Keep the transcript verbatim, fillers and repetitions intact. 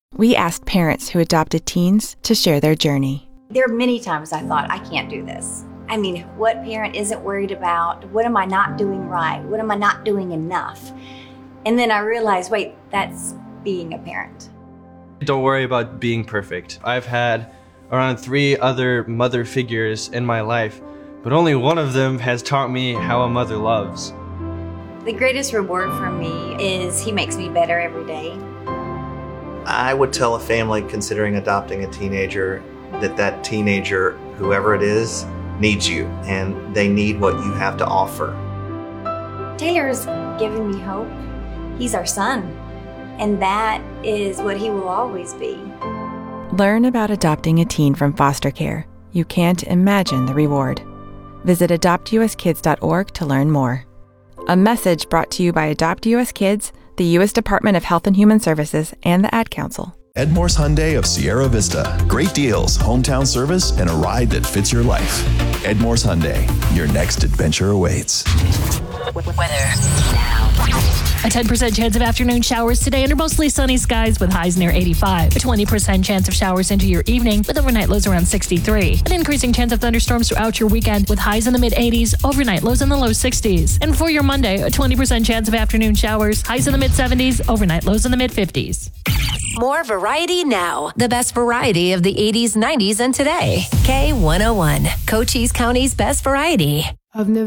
We asked parents who adopted teens to share their journey. There are many times I thought, I can't do this. I mean, what parent isn't worried about, what am I not doing right? What am I not doing enough? And then I realized, wait, that's being a parent. Don't worry about being perfect. I've had around three other mother figures in my life, but only one of them has taught me how a mother loves. The greatest reward for me is he makes me better every day. I would tell a family considering adopting a teenager that that teenager, whoever it is, needs you, and they need what you have to offer. Taylor's given me hope. He's our son, and that is what he will always be. Learn about adopting a teen from foster care. You can't imagine the reward. Visit adopt u s kids dot org to learn more. A message brought to you by Adopt U S Kids, the U S Department of Health and Human Services, and the Ad Council. Edmore's Hyundai of Sierra Vista. Great deals, hometown service, and a ride that fits your life. Edmore's Hyundai. Your next adventure awaits. Weather now. A ten percent chance of afternoon showers today under mostly sunny skies with highs near eighty-five. A twenty percent chance of showers into your evening with overnight lows around sixty-three. An increasing chance of thunderstorms throughout your weekend with highs in the mid-eighties, overnight lows in the low sixties. And for your Monday, a twenty percent chance of afternoon showers, highs in the mid-seventies, overnight lows in the mid-fifties. More variety now. The best variety of the eighties, nineties, and today. K one oh one, Cochise County's best variety. Of November.